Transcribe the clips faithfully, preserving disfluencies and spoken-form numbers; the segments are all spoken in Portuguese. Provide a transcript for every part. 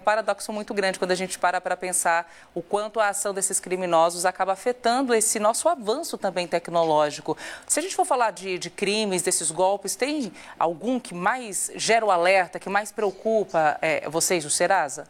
paradoxo muito grande quando a gente para para pensar o quanto a ação desses criminosos acaba afetando esse nosso avanço também tecnológico. Se a gente for falar de, de crimes, desses golpes, tem algum que mais gera o alerta, que mais preocupa é, vocês, o Serasa?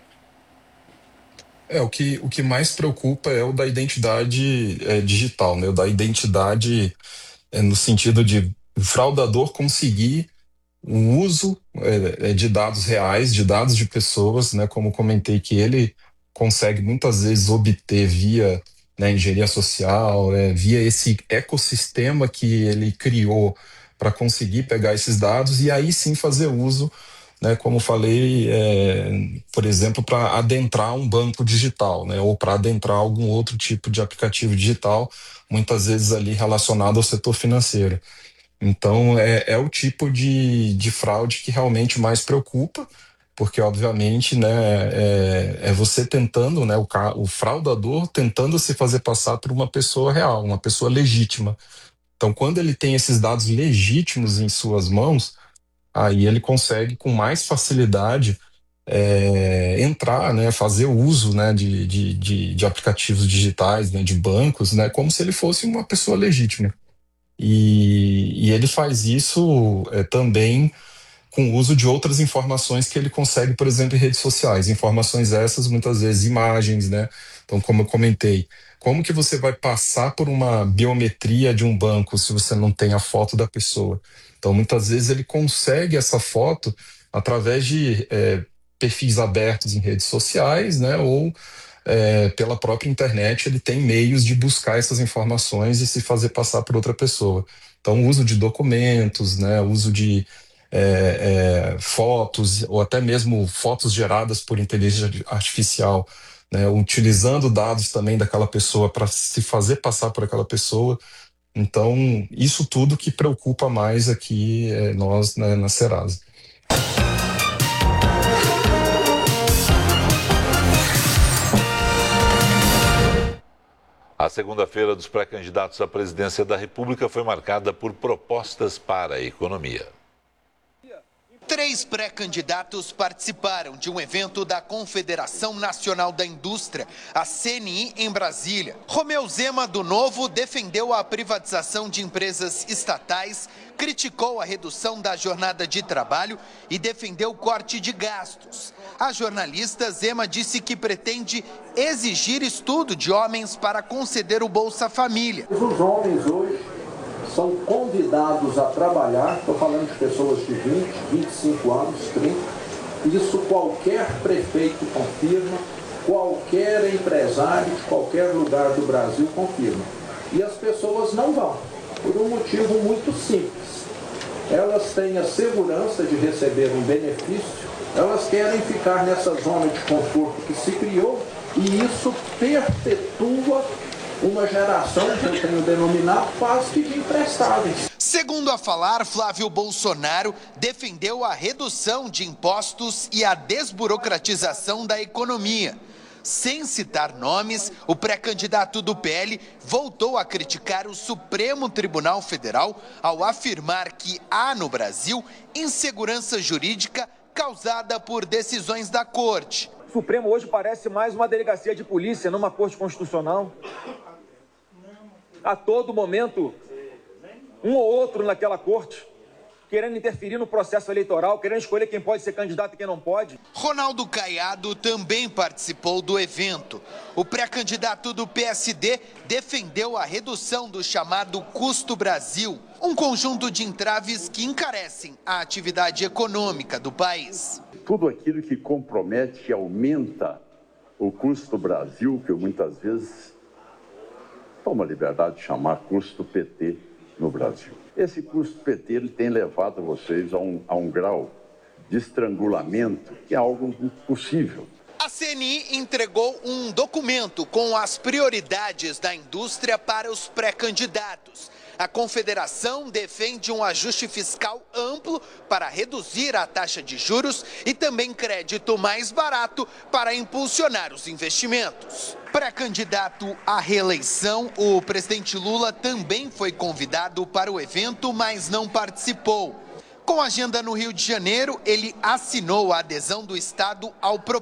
É, o que, o que mais preocupa é o da identidade é, digital, né? O da identidade é, no sentido de o fraudador conseguir o uso é, é, de dados reais, de dados de pessoas, né? Como comentei que ele consegue muitas vezes obter via, né, engenharia social, né, via esse ecossistema que ele criou para conseguir pegar esses dados e aí sim fazer uso, né, como falei, é, por exemplo, para adentrar um banco digital, né, ou para adentrar algum outro tipo de aplicativo digital, muitas vezes ali relacionado ao setor financeiro. Então, é, é o tipo de, de fraude que realmente mais preocupa, porque, obviamente, né, é, é você tentando, né, o, ca- o fraudador tentando se fazer passar por uma pessoa real, uma pessoa legítima. Então, quando ele tem esses dados legítimos em suas mãos, aí ele consegue com mais facilidade é, entrar, né, fazer uso, né, de, de, de, de aplicativos digitais, né, de bancos, né, como se ele fosse uma pessoa legítima. E, e ele faz isso é, também com o uso de outras informações que ele consegue, por exemplo, em redes sociais. Informações essas, muitas vezes, imagens, né? Então, como eu comentei, como que você vai passar por uma biometria de um banco se você não tem a foto da pessoa? Então, muitas vezes, ele consegue essa foto através de é, perfis abertos em redes sociais, né? Ou é, pela própria internet, ele tem meios de buscar essas informações e se fazer passar por outra pessoa. Então, uso de documentos, né, uso de é, é, fotos, ou até mesmo fotos geradas por inteligência artificial, né, utilizando dados também daquela pessoa para se fazer passar por aquela pessoa. Então, isso tudo que preocupa mais aqui é, nós, né, na Serasa. A segunda-feira dos pré-candidatos à presidência da República foi marcada por propostas para a economia. Três pré-candidatos participaram de um evento da Confederação Nacional da Indústria, a C N I, em Brasília. Romeu Zema, do Novo, defendeu a privatização de empresas estatais, criticou a redução da jornada de trabalho e defendeu o corte de gastos. A jornalista Zema disse que pretende exigir estudo de homens para conceder o Bolsa Família. Os homens hoje são convidados a trabalhar, estou falando de pessoas de vinte, vinte e cinco anos, trinta, isso qualquer prefeito confirma, qualquer empresário de qualquer lugar do Brasil confirma. E as pessoas não vão, por um motivo muito simples. Elas têm a segurança de receber um benefício, elas querem ficar nessa zona de conforto que se criou e isso perpetua uma geração que eu tenho denominado quase que de imprestáveis. Segundo a falar, Flávio Bolsonaro defendeu a redução de impostos e a desburocratização da economia. Sem citar nomes, o pré-candidato do P L voltou a criticar o Supremo Tribunal Federal ao afirmar que há no Brasil insegurança jurídica causada por decisões da Corte. O Supremo hoje parece mais uma delegacia de polícia numa Corte Constitucional. A todo momento, um ou outro naquela corte, querendo interferir no processo eleitoral, querendo escolher quem pode ser candidato e quem não pode. Ronaldo Caiado também participou do evento. O pré-candidato do P S D defendeu a redução do chamado Custo Brasil, um conjunto de entraves que encarecem a atividade econômica do país. Tudo aquilo que compromete e aumenta o custo Brasil, que eu muitas vezes tomo a liberdade de chamar custo P T no Brasil. Esse custo P T ele tem levado vocês a um, a um grau de estrangulamento que é algo impossível. A C N I entregou um documento com as prioridades da indústria para os pré-candidatos. A Confederação defende um ajuste fiscal amplo para reduzir a taxa de juros e também crédito mais barato para impulsionar os investimentos. Pré-candidato à reeleição, o presidente Lula também foi convidado para o evento, mas não participou. Com agenda no Rio de Janeiro, ele assinou a adesão do Estado ao